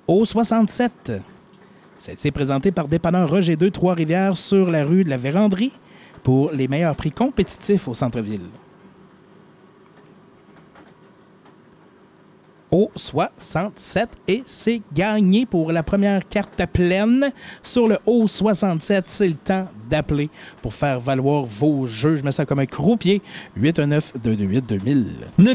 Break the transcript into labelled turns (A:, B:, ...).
A: Au 67, c'est présenté par Dépanneur Roger 2 Trois-Rivières sur la rue de la Vérandrie pour les meilleurs prix compétitifs au centre-ville. Au 67 et c'est gagné pour la première carte pleine. Sur le haut 67, c'est le temps d'appeler pour faire valoir vos jeux. Je mets ça comme un croupier. 819-228-2000.